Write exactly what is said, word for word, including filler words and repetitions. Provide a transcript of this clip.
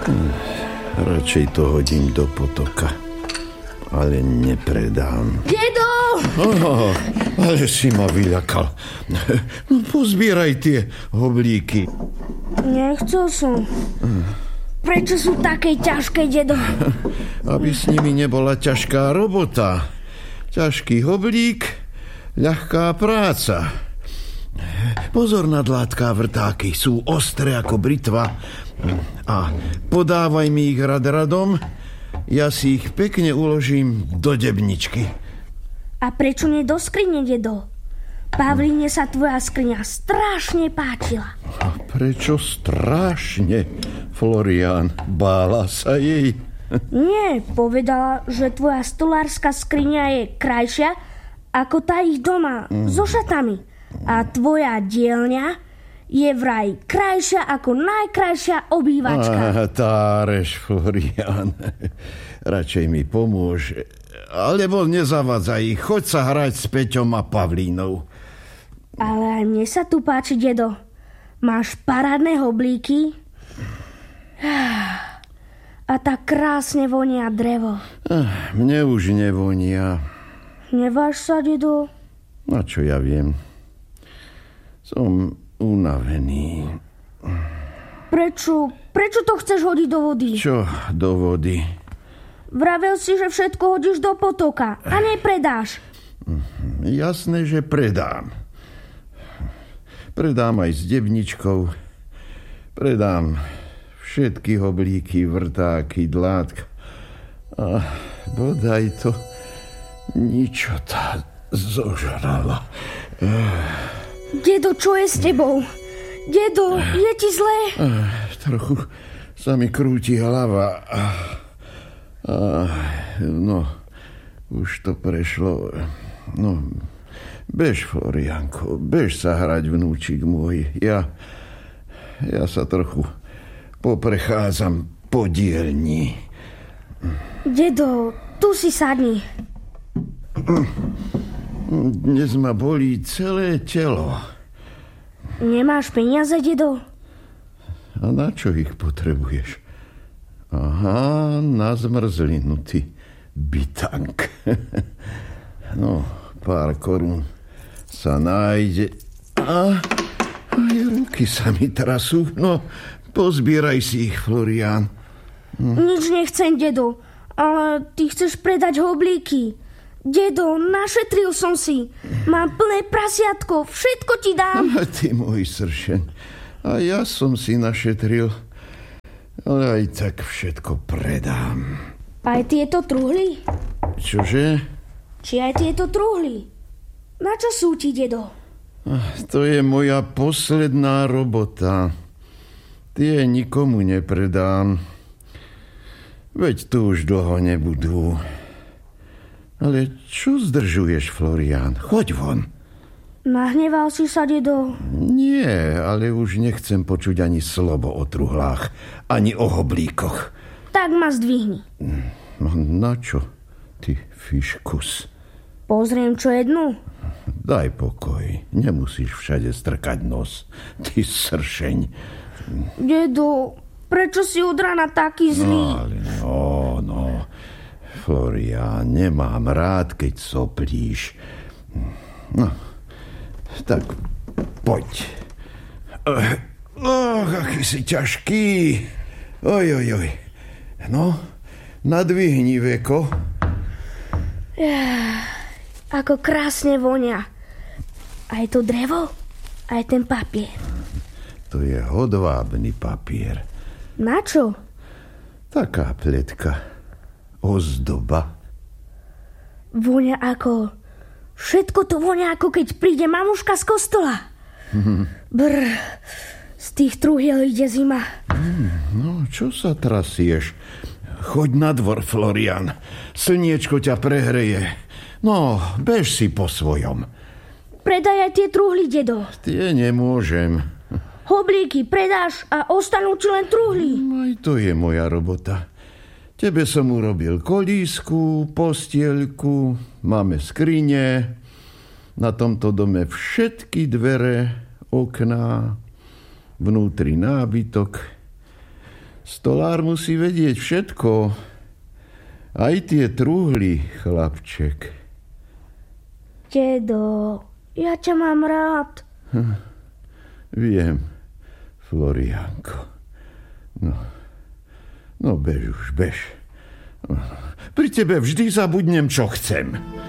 Hm, radšej to hodím do potoka. Ale nepredám. Dedo! Oh, ale si ma vyľakal. No, pozbieraj tie hoblíky. Nechcel som. Prečo sú také ťažké, dedo? Aby s nimi nebola ťažká robota. Ťažký hoblík, ľahká práca. Pozor na dlátká vrtáky, sú ostré ako britva. A podávaj mi ich rad radom, ja si ich pekne uložím do debničky. A prečo nie do skrine, dedo? Pavline sa tvoja skriňa strašne páčila. A prečo strašne, Florián? Bála sa jej? Nie, povedala, že tvoja stolárska skriňa je krajšia ako tá ich doma, mm. so šatami. A tvoja dielňa je vraj krajšia ako najkrajšia obývačka. Á, táreš, Florián. Radšej mi pomôž. Alebo nezavadzaj ich. Choď sa hrať s Peťom a Pavlínou. Ale aj mne sa tu páči, dedo. Máš parádne hoblíky a tak krásne vonia drevo. Mne už nevonia. Neváš sa, dedo? A čo ja viem? Som unavený. Prečo? Prečo to chceš hodiť do vody? Čo do vody? Vravel si, že všetko hodíš do potoka a nepredáš. Jasné, že predám. Predám aj s debničkou. Predám všetky hoblíky, vrtáky, dlátka. A bodaj to ničota zožrala. Dedo, čo je s tebou? Dedo, je ti zlé? Trochu sa mi krúti hlava. No, už to prešlo. No, bež, Floriánko, bež sa hrať, vnúčik môj. Ja, ja sa trochu poprechádzam po dielni. Dedo, tu si sadni. Dnes ma bolí celé telo. Nemáš peniaze, dedo? A na čo ich potrebuješ? Aha, na zmrzlinu, ty bytank. No, pár korún sa nájde. A aj ruky sa mi trasú. No, pozbieraj si ich, Florián. Hm. Nič nechcem, dedo. Ale ty chceš predať hoblíky. Dedo, našetril som si. Mám plné prasiatko, všetko ti dám. A ty, môj sršen. A ja som si našetril. Ale aj tak všetko predám. Aj tieto truhly? Čože? Či aj tieto truhly? Na čo sú ti, dedo? To je moja posledná robota. Tie nikomu nepredám. Veď tu už dlho nebudú. Ale čo zdržuješ, Florián? Choď von. Nahneval si sa, dedo? Nie, ale už nechcem počuť ani slovo o truhlách, ani o hoblíkoch. Tak ma zdvihni. No na čo, ty fiškus? Pozriem, čo jednu. Daj pokoj, nemusíš všade strkať nos, ty sršeň. Dedo, prečo si od rana taký zlý? No, ale no, no. Florián, nemám rád, keď soplíš. No, tak poď. Oh, aký si ťažký. Oj, oj, oj. No, nadvihni veko. Ja, ako krásne vonia. Aj to drevo, aj ten papier. To je hodvábny papier. Na čo? Taká pletka. Ozdoba. Vonia ako... Všetko to vonia, ako keď príde mamuška z kostola. Brr, z tých truhiel ide zima. No, čo sa trasieš? Choď na dvor, Florián. Slniečko ťa prehreje. No, bež si po svojom. Predaj aj tie truhly, dedo. Tie nemôžem. Hoblíky predáš a ostanú ti len truhly. Aj to je moja robota. Tebe som urobil kolísku, postielku, máme skrine, na tomto dome všetky dvere, okná, vnútri nábytok. Z Stolár musí vedieť všetko. Aj tie truhly, chlapček. Dedo, ja ťa mám rád. Hm, viem, Floriánko. No, no bež už, bež. Pri tebe vždy zabudnem, čo chcem.